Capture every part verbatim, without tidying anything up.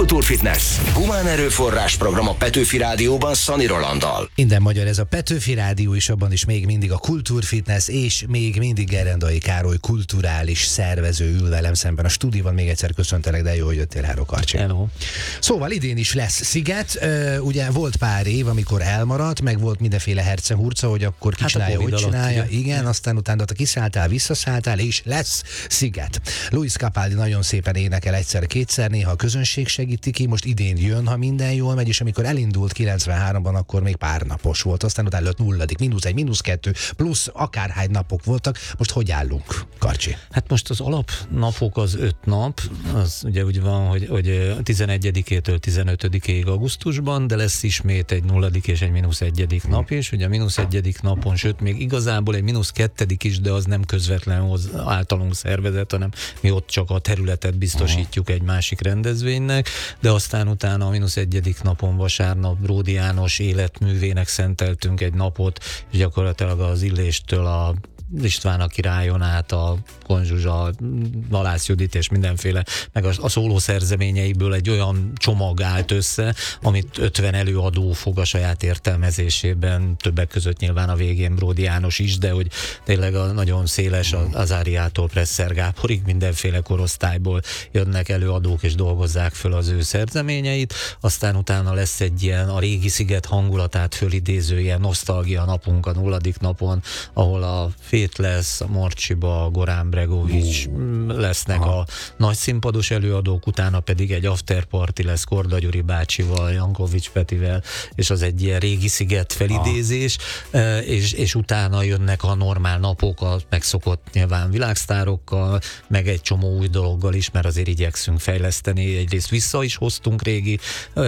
Kultúrfitness. Humán erőforrás program a Petőfi Rádióban Szani Rolanddal. Minden magyar, ez a Petőfi Rádió, és abban is még mindig a Kultúrfitness, és még mindig Gerendai Károly kulturális szervező ül velem szemben a stúdióban. Még egyszer köszöntelek, de jó, hogy jöttél, Háró Karcsi. Hello. Szóval idén is lesz sziget. Ugye volt pár év, amikor elmaradt, meg volt mindenféle herce-hurca, hogy akkor ki Hát csinálja, hogy csinálja. alatt, igen, aztán utána te kiszálltál, visszaszálltál, és lesz sziget. Luis Capaldi nagyon szépen énekel egyszer-kétszer, néha a közönség segíti ki, most idén jön, ha minden jól megy, és amikor elindult kilencvenháromban, akkor még pár napos volt, aztán utána lett nulladik, mínusz egy, mínusz kettő, plusz akárhány napok voltak. Most hogy állunk, Karcsi? Hát most az alapnapok az öt nap, az ugye úgy van, hogy, hogy tizenegyedikétől tizenötödikéig augusztusban, de lesz ismét egy nulladik és egy mínusz egyedik hmm. nap is, ugye a mínusz egyedik napon, sőt még igazából egy mínusz kettedik is, de az nem közvetlenül az általunk szervezet, hanem mi ott csak a területet biztosítjuk egy másik rendezvénynek, de aztán utána a mínusz egyedik napon vasárnap Bródi János életművének szenteltünk egy napot, és gyakorlatilag az Illéstől a István a királyon át, a Konzsuzsa, Valász Judit és mindenféle, meg a, a szóló szerzeményeiből egy olyan csomag állt össze, amit ötven előadó fog a saját értelmezésében, többek között nyilván a végén Bródi János is, de hogy tényleg a nagyon széles, az Áriától Presser Gáborig mindenféle korosztályból jönnek előadók és dolgozzák föl az ő szerzeményeit, aztán utána lesz egy ilyen a régi sziget hangulatát fölidéző ilyen nosztalgia napunk a nulladik napon, ahol a Fét lesz, a Morcsiba, a Gorán Bregovics lesznek Aha. a nagy színpados előadók, utána pedig egy afterparty lesz Korda Gyuri bácsival, Jankovics Petivel, és az egy ilyen régi sziget felidézés, és, és utána jönnek a normál napok, a megszokott nyilván világsztárokkal, meg egy csomó új dologgal is, mert azért igyekszünk fejleszteni, egyrészt vissza is hoztunk régi,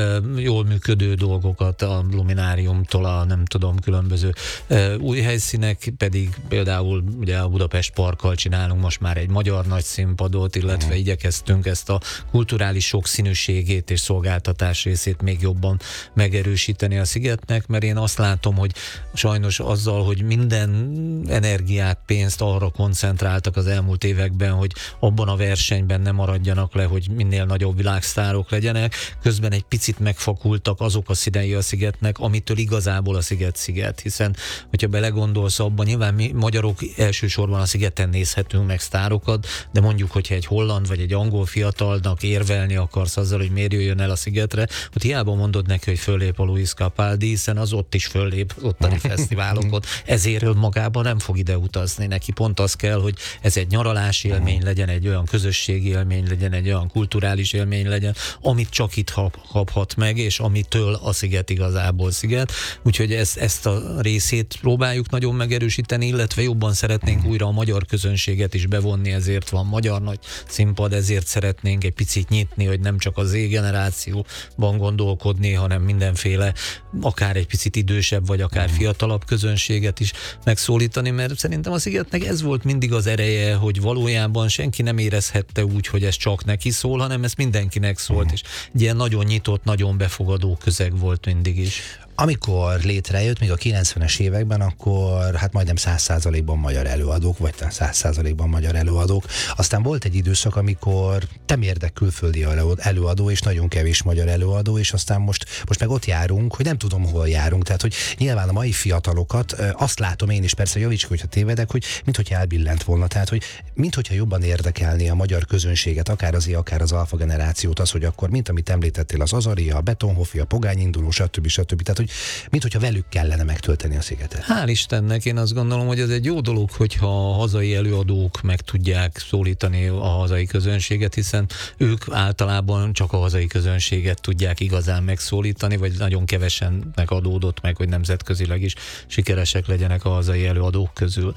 jól működő dolgokat a Lumináriumtól, a nem tudom, különböző új helyszínek, pedig például ugye a Budapest Parkkal csinálunk most már egy magyar nagy színpadot, illetve mm. igyekeztünk ezt a kulturális sokszínűségét és szolgáltatás részét még jobban megerősíteni a szigetnek, mert én azt látom, hogy sajnos azzal, hogy minden energiát, pénzt arra koncentráltak az elmúlt években, hogy abban a versenyben nem maradjanak le, hogy minél nagyobb világsztárok legyenek, közben egy picit megfakultak azok a színei a szigetnek, amitől igazából a sziget sziget, hiszen hogyha belegondolsz abban, nyilván mi magyarok elsősorban a szigeten nézhetünk meg sztárokat, de mondjuk, hogyha egy holland vagy egy angol fiatalnak érvelni akarsz azzal, hogy miért jöjjön el a szigetre, hogy hiába mondod neki, hogy föllép a Luis Capaldi, hiszen az ott is föllép ottani fesztiválokon, ezért önmagában nem fog ide utazni. Neki pont az kell, hogy ez egy nyaralási élmény legyen, egy olyan közösségi élmény legyen, egy olyan kulturális élmény legyen, amit csak itt kaphat meg, és amitől a sziget igazából sziget. Úgyhogy ezt, ezt a részét próbáljuk nagyon megerősíteni, illetve jobban szeretnénk újra a magyar közönséget is bevonni, ezért van magyar nagy színpad, ezért szeretnénk egy picit nyitni, hogy nem csak az Z-generációban gondolkodni, hanem mindenféle, akár egy picit idősebb, vagy akár fiatalabb közönséget is megszólítani, mert szerintem a szigetnek ez volt mindig az ereje, hogy valójában senki nem érezhette úgy, hogy ez csak neki szól, hanem ez mindenkinek szólt, és egy ilyen nagyon nyitott, nagyon befogadó közeg volt mindig is. Amikor létrejött, még a kilencvenes években, akkor hát majdnem száz százalékban magyar előadók, vagy száz százalékban magyar előadók. Aztán volt egy időszak, amikor temérdek külföldi előadó, és nagyon kevés magyar előadó, és aztán most, most meg ott járunk, hogy nem tudom, hol járunk. Tehát, hogy nyilván a mai fiatalokat, azt látom én is, persze javíts, hogyha tévedek, hogy minthogyha elbillent volna. Tehát, hogy minthogyha jobban érdekelné a magyar közönséget, akár az akár az alfa generációt, az, hogy akkor, mint amit említettél, az Azaria, a Betonhoffi, a Pogányinduló, stb. stb. Tehát, hogy mint hogyha velük kellene megtölteni a szigetet. Hál' Istennek, én azt gondolom, hogy ez egy jó dolog, hogyha a hazai előadók meg tudják szólítani a hazai közönséget, hiszen ők általában csak a hazai közönséget tudják igazán megszólítani, vagy nagyon kevesen megadódott meg, hogy nemzetközileg is sikeresek legyenek a hazai előadók közül.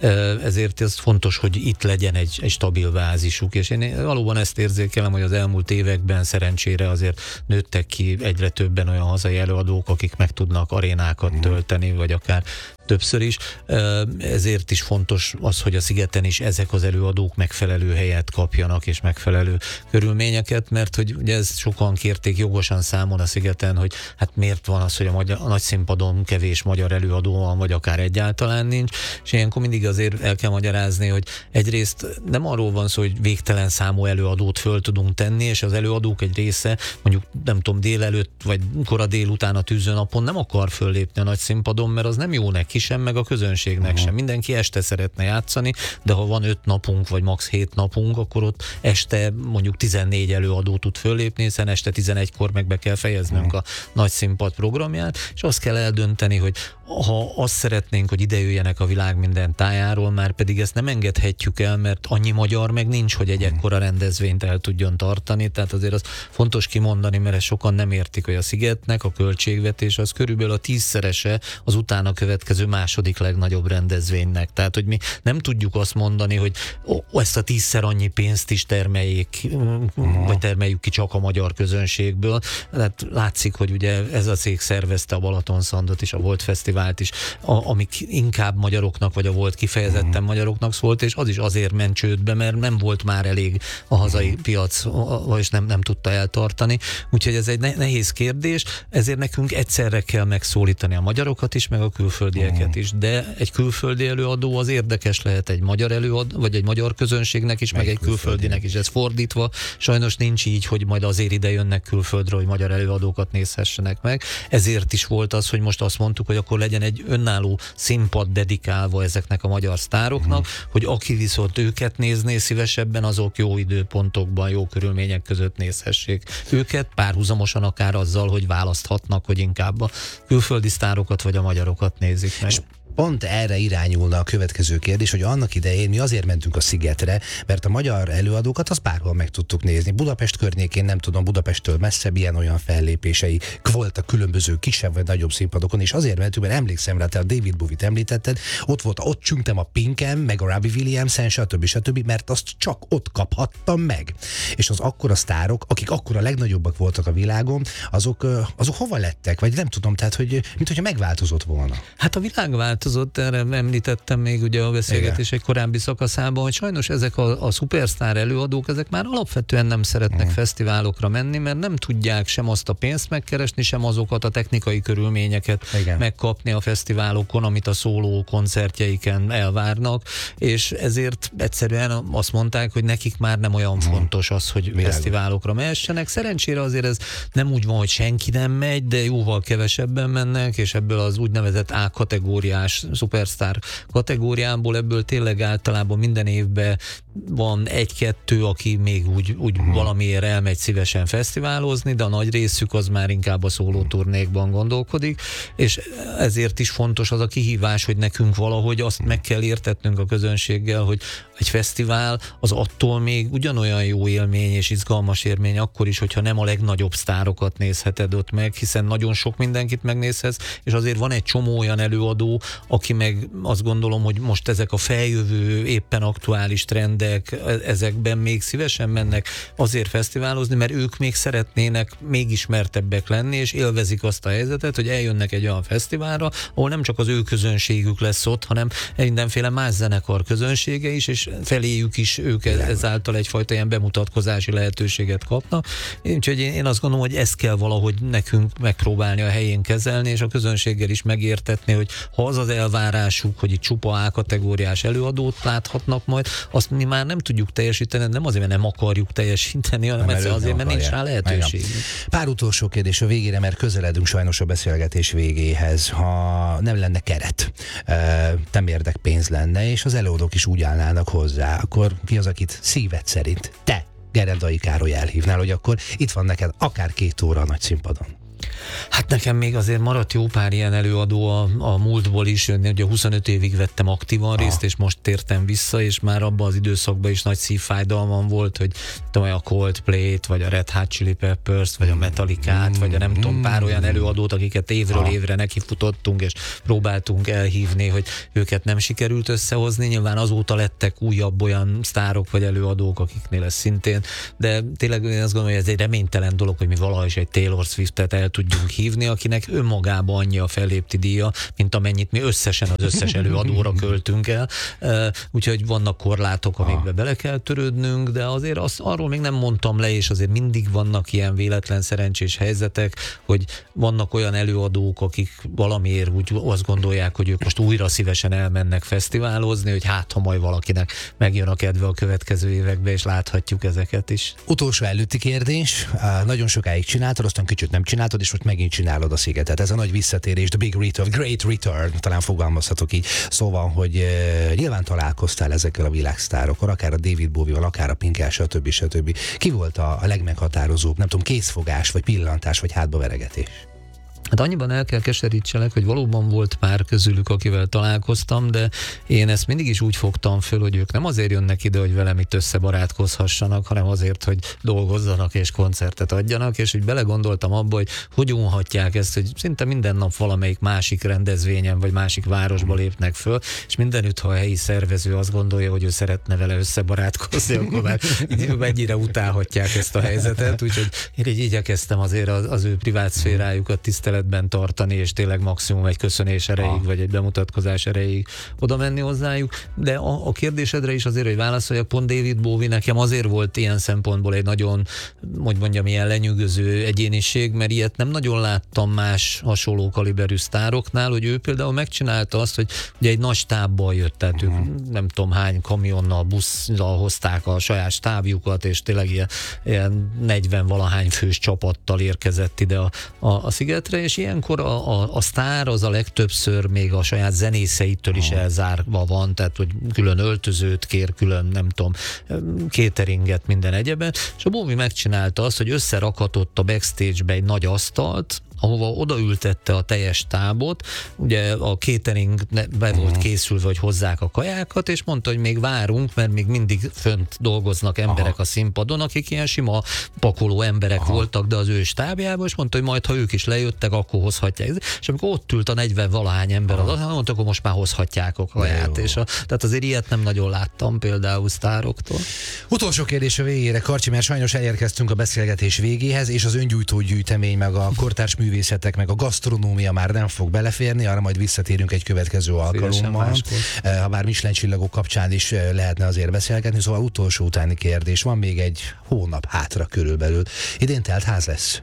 Ezért ez fontos, hogy itt legyen egy, egy stabil bázisuk, és én valóban ezt érzékelem, hogy az elmúlt években szerencsére azért nőttek ki egyre többen olyan hazai előadók, akik meg tudnak arénákat tölteni, vagy akár többször is. Ezért is fontos az, hogy a szigeten is ezek az előadók megfelelő helyet kapjanak, és megfelelő körülményeket, mert hogy ugye ezt sokan kérték jogosan számon a szigeten, hogy hát miért van az, hogy a, magyar, a nagy színpadon kevés magyar előadó van, vagy akár egyáltalán nincs, és ilyenkor mindig azért el kell magyarázni, hogy egyrészt nem arról van szó, hogy végtelen számú előadót föl tudunk tenni, és az előadók egy része mondjuk nem tudom, délelőtt, vagy kora délután a tűzőnapon nem akar föllépni a nagy színpadon, mert az nem jó neki sem, meg a közönségnek uh-huh. sem. Mindenki este szeretne játszani, de ha van öt napunk, vagy max. hét napunk, akkor ott este mondjuk tizennégy előadó tud föllépni, hiszen este tizenegykor meg be kell fejeznünk uh-huh. a nagy színpad programját, és azt kell eldönteni, hogy ha azt szeretnénk, hogy ide jöjjenek a világ minden tájáról, már pedig ezt nem engedhetjük el, mert annyi magyar meg nincs, hogy egy ekkora rendezvényt el tudjon tartani, tehát azért az fontos kimondani, mert ezt sokan nem értik, hogy a Szigetnek a költségvetés az körülbelül a tízszerese az utána következő második legnagyobb rendezvénynek. Tehát, hogy mi nem tudjuk azt mondani, hogy ó, ezt a tízszer annyi pénzt is termeljék, uh-huh. vagy termeljük ki csak a magyar közönségből. Tehát látszik, hogy ugye ez a cég szervezte a Balatonszandot is, a Volt Fesztivált is, a, amik inkább magyaroknak, vagy a Volt kifejezetten uh-huh. magyaroknak szólt, és az is azért ment csődbe, mert nem volt már elég a hazai uh-huh. piac, és nem, nem tudta eltartani. Úgyhogy ez egy nehéz kérdés, ezért nekünk egyszerre kell megszólítani a magyarokat is, meg a külföldieket uh-huh. is, de egy külföldi előadó az érdekes lehet egy magyar előadó, vagy egy magyar közönségnek is, meg, meg egy külföldinek is. Ez fordítva sajnos nincs így, hogy majd azért ide jönnek külföldről, hogy magyar előadókat nézhessenek meg. Ezért is volt az, hogy most azt mondtuk, hogy akkor legyen egy önálló színpad dedikálva ezeknek a magyar sztároknak, uh-huh. hogy aki viszont őket nézné szívesebben, azok jó időpontokban, jó körülmények között nézhessék őket, párhuzamosan akár azzal, hogy választhatnak, hogy inkább a külföldi sztárokat vagy a magyarokat nézik meg. Pont erre irányulna a következő kérdés, hogy annak idején mi azért mentünk a Szigetre, mert a magyar előadókat az bárhol meg tudtuk nézni. Budapest környékén, nem tudom, Budapesttől messzebb ilyen-olyan fellépései voltak különböző kisebb vagy nagyobb színpadokon, és azért mentünk, mert emlékszem rá, te a David Bowie-t említetted, ott volt, ott csüngtem a Pinken, meg a Robbie Williamson, stb. stb., mert azt csak ott kaphattam meg. És az akkora sztárok, akik akkor a legnagyobbak voltak a világon, azok, azok hova lettek? Vagy nem tudom, tehát, hogy mint hogyha megváltozott volna. Hát a világ változott, erre említettem még ugye a beszélgetés egy korábbi szakaszában, hogy sajnos ezek a, a szupersztár előadók, ezek már alapvetően nem szeretnek uh-huh. fesztiválokra menni, mert nem tudják sem azt a pénzt megkeresni, sem azokat a technikai körülményeket Igen. megkapni a fesztiválokon, amit a szóló koncertjeiken elvárnak, és ezért egyszerűen azt mondták, hogy nekik már nem olyan uh-huh. fontos az, hogy Világos. fesztiválokra mehessenek. Szerencsére azért ez nem úgy van, hogy senki nem megy, de jóval kevesebben mennek, és ebből az úgynevezett A kategóriás szupersztár kategóriából ebből tényleg általában minden évben van egy-kettő, aki még úgy, úgy hmm. valamiért elmegy szívesen fesztiválozni, de a nagy részük az már inkább a szóló turnékban gondolkodik, és ezért is fontos az a kihívás, hogy nekünk valahogy azt meg kell értetnünk a közönséggel, hogy egy fesztivál az attól még ugyanolyan jó élmény és izgalmas élmény akkor is, hogyha nem a legnagyobb sztárokat nézheted ott meg, hiszen nagyon sok mindenkit megnézhetsz, és azért van egy csomó olyan előadó, aki meg azt gondolom, hogy most ezek a feljövő, éppen aktuális trendek, ezekben még szívesen mennek azért fesztiválozni, mert ők még szeretnének még ismertebbek lenni, és élvezik azt a helyzetet, hogy eljönnek egy olyan fesztiválra, ahol nem csak az ő közönségük lesz ott, hanem mindenféle más zenekar közönsége is, és feléjük is ők ezáltal egyfajta ilyen bemutatkozási lehetőséget kapnak. Úgyhogy én azt gondolom, hogy ezt kell valahogy nekünk megpróbálni a helyén kezelni, és a közönséggel is megértetni, hogy ha az az elvárásuk, hogy itt csupa A kategóriás előadót láthatnak majd, azt mi már nem tudjuk teljesíteni, nem azért, mert nem akarjuk teljesíteni, hanem nem, azért, mert nincs rá lehetőség. Pár utolsó kérdés a végére, mert közeledünk sajnos a beszélgetés végéhez. Ha nem lenne keret, nem érdek pénz lenne, és az előadók is úgy állnának hozzá, akkor ki az, akit szíved szerint te, Gerendai Károly elhívnál, hogy akkor itt van neked akár két óra a nagy színpadon? Hát nekem még azért maradt jó pár ilyen előadó a, a múltból is, ugye huszonöt évig vettem aktívan részt, és most tértem vissza, és már abban az időszakban is nagy szívfájdalmam volt, hogy tudom, a Coldplay-t, vagy a Red Hot Chili Peppers-t, vagy a Metallicát, vagy a nem tudom, pár olyan előadót, akiket évről évre nekifutottunk, és próbáltunk elhívni, hogy őket nem sikerült összehozni. Nyilván azóta lettek újabb olyan sztárok, vagy előadók, akiknél ez szintén, de tényleg én azt gondolom, hogy ez egy reménytelen dolog, hogy mi valaha is egy Taylor Swiftet el tudjuk tudjunk hívni, akinek önmagában annyi a fellépti díja, mint amennyit mi összesen az összes előadóra költünk el. Úgyhogy vannak korlátok, amikbe bele kell törődnünk, de azért azt, arról még nem mondtam le, és azért mindig vannak ilyen véletlen szerencsés helyzetek, hogy vannak olyan előadók, akik valamiért úgy azt gondolják, hogy ők most újra szívesen elmennek fesztiválozni, hogy hát ha majd valakinek megjön a kedve a következő években, és láthatjuk ezeket is. Utolsó előtti kérdés. Nagyon sokáig csináltad, aztán kicsit nem csináltad, és most megint csinálod a Szigetet. Ez a nagy visszatérés, the big return, great return, talán fogalmazhatok így. Szóval, hogy uh, nyilván találkoztál ezekkel a világsztárokkal, akár a David Bowie-val, akár a Pink-el, stb. stb. Ki volt a, a legmeghatározóbb, nem tudom, készfogás, vagy pillantás, vagy hátbaveregetés? Hát annyiban el kell keserítselek, hogy valóban volt pár közülük, akivel találkoztam, de én ezt mindig is úgy fogtam föl, hogy ők nem azért jönnek ide, hogy velem itt összebarátkozhassanak, hanem azért, hogy dolgozzanak és koncertet adjanak, és úgy belegondoltam abba, hogy hogy unhatják ezt, hogy szinte minden nap valamelyik másik rendezvényen, vagy másik városba lépnek föl, és mindenütt, ha a helyi szervező azt gondolja, hogy ő szeretne vele összebarátkozni, akkor már mennyire utálhatják ezt a helyzetet, úgyhogy én így igyekeztem azért az, az ő privát szférájukat tiszteletben tartani, és tényleg maximum egy köszönés erejéig, ah. vagy egy bemutatkozás erejéig oda menni hozzájuk. De a, a kérdésedre is azért, hogy válaszoljak, pont David Bowie nekem azért volt ilyen szempontból egy nagyon, hogy mondjam, ilyen lenyűgöző egyéniség, mert ilyet nem nagyon láttam más hasonló kaliberű sztároknál, hogy ő például megcsinálta azt, hogy ugye egy nagy stábbal jött, tehát uh-huh. ők nem tudom hány kamionnal, busszal hozták a saját stábjukat, és tényleg ilyen, ilyen negyven-valahány fős csapattal érkezett ide a, a, a Szigetre, és ilyenkor a, a, a sztár az a legtöbbször még a saját zenészeitől is elzárva van, tehát hogy külön öltözőt kér, külön nem tudom, cateringet, minden egyebet, és a Bowie megcsinálta azt, hogy összerakhatott a backstage-be egy nagy asztalt, ahova odaültette a teljes stábot, ugye a catering be volt készülve, hogy hozzák a kajákat, és mondta, hogy még várunk, mert még mindig fönt dolgoznak emberek Aha. a színpadon, akik ilyen sima pakoló emberek Aha. voltak, de az ő stábjában, és mondta, hogy majd ha ők is lejöttek, akkor hozhatják. És amikor ott ült a negyven-valahány ember, az, mondta, akkor most már hozhatják a kaját. És a, tehát azért ilyet nem nagyon láttam például sztároktól. Utolsó kérdés a végére, Karcsi, mert sajnos elérkeztünk a beszélgetés végéhez, és az öngyújtó gyűjtemény, meg a kortárs művészetek, meg a gasztronómia már nem fog beleférni, arra majd visszatérünk egy következő alkalommal. Ha bár Michelin csillagok kapcsán is lehetne azért beszélgetni, szóval utolsó utáni kérdés. Van még egy hónap hátra körülbelül. Idén telt ház lesz?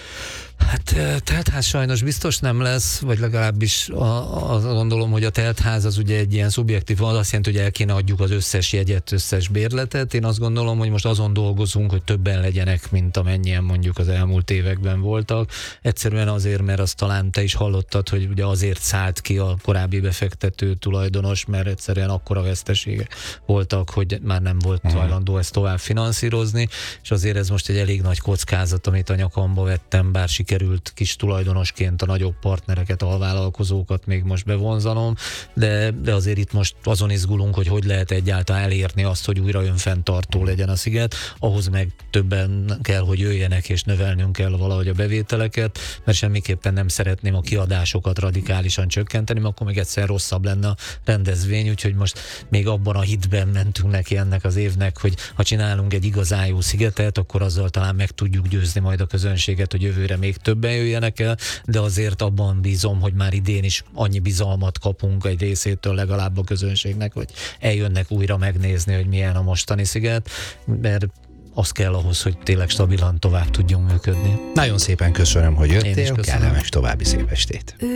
Hát teltház sajnos biztos nem lesz, vagy legalábbis azt gondolom, hogy a teltház az ugye egy ilyen szubjektív, az azt jelenti, hogy el kéne adjuk az összes jegyet, összes bérletet. Én azt gondolom, hogy most azon dolgozunk, hogy többen legyenek, mint amennyien mondjuk az elmúlt években voltak. Egyszerűen azért, mert azt talán te is hallottad, hogy ugye azért szállt ki a korábbi befektető tulajdonos, mert egyszerűen akkora veszteségek voltak, hogy már nem volt uh-huh. hajlandó ezt tovább finanszírozni, és azért ez most egy elég nagy kockázat, amit a nyakamba vettem, bár sikerült kis tulajdonosként a nagyobb partnereket, alvállalkozókat még most bevonzanom, de, de azért itt most azon izgulunk, hogy hogy lehet egyáltalán elérni azt, hogy újra önfenntartó legyen a Sziget, ahhoz meg többen kell, hogy jöjjenek, és növelnünk kell valahogy a bevételeket, mert semmiképpen nem szeretném a kiadásokat radikálisan csökkenteni, mert akkor meg egyszer rosszabb lenne a rendezvény, úgyhogy most még abban a hitben mentünk neki ennek az évnek, hogy ha csinálunk egy igazán jó Szigetet, akkor azzal talán meg tudjuk győzni majd a közönséget, hogy jövőre még többen jöjjenek el, de azért abban bízom, hogy már idén is annyi bizalmat kapunk egy részétől legalább a közönségnek, hogy eljönnek újra megnézni, hogy milyen a mostani Sziget, mert az kell ahhoz, hogy tényleg stabilan tovább tudjunk működni. Nagyon szépen köszönöm, hogy jöttél, kellemes további szép estét.